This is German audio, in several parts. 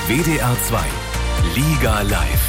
WDR 2 Liga live.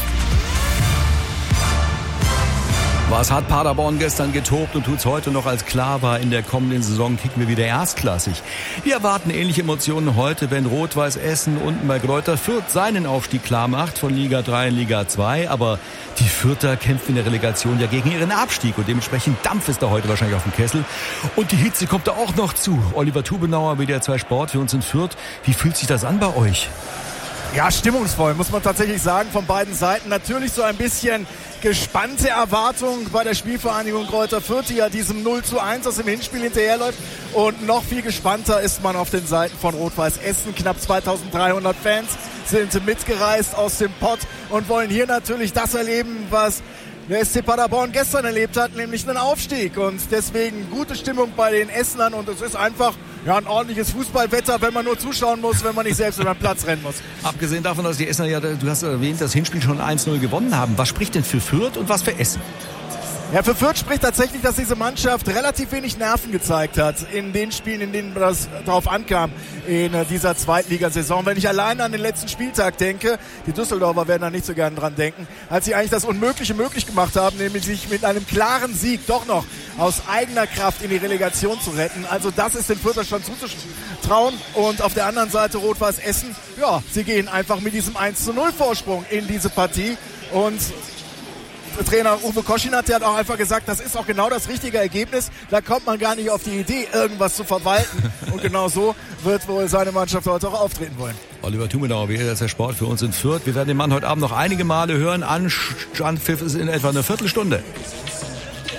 Was hat Paderborn gestern getobt und tut's heute noch, als klar war, in der kommenden Saison kicken wir wieder erstklassig. Wir erwarten ähnliche Emotionen heute, wenn Rot-Weiß Essen unten bei Greuther Fürth seinen Aufstieg klar macht von Liga 3 in Liga 2. Aber die Fürther kämpfen in der Relegation ja gegen ihren Abstieg und dementsprechend Dampf ist da heute wahrscheinlich auf dem Kessel. Und die Hitze kommt da auch noch zu. Oliver Tubenauer, WDR 2 Sport für uns in Fürth. Wie fühlt sich das an bei euch? Ja, stimmungsvoll, muss man tatsächlich sagen, von beiden Seiten. Natürlich so ein bisschen gespannte Erwartung bei der Spielvereinigung Greuther Fürth, die ja diesem 0:1 aus dem Hinspiel hinterherläuft. Und noch viel gespannter ist man auf den Seiten von Rot-Weiß Essen. Knapp 2300 Fans sind mitgereist aus dem Pott und wollen hier natürlich das erleben, was der SC Paderborn gestern erlebt hat, nämlich einen Aufstieg. Und deswegen gute Stimmung bei den Essenern. Und es ist einfach ein ordentliches Fußballwetter, wenn man nur zuschauen muss, wenn man nicht selbst über den Platz rennen muss. Abgesehen davon, dass die Essener, ja, du hast erwähnt, das Hinspiel schon 1:0 gewonnen haben. Was spricht denn für Fürth und was für Essen? Ja, für Fürth spricht tatsächlich, dass diese Mannschaft relativ wenig Nerven gezeigt hat in den Spielen, in denen das darauf ankam in dieser Zweitligasaison. Wenn ich allein an den letzten Spieltag denke, die Düsseldorfer werden da nicht so gerne dran denken, als sie eigentlich das Unmögliche möglich gemacht haben, nämlich sich mit einem klaren Sieg doch noch aus eigener Kraft in die Relegation zu retten. Also das ist den Fürther schon zuzutrauen. Und auf der anderen Seite Rot-Weiß Essen, ja, sie gehen einfach mit diesem 1:0 Vorsprung in diese Partie. Und Trainer Uwe Koschinat, der hat auch einfach gesagt, das ist auch genau das richtige Ergebnis. Da kommt man gar nicht auf die Idee, irgendwas zu verwalten. Und genau so wird wohl seine Mannschaft heute auch auftreten wollen. Oliver Tumenauer, WDR der Sport für uns in Fürth. Wir werden den Mann heute Abend noch einige Male hören. Anpfiff ist in etwa eine Viertelstunde.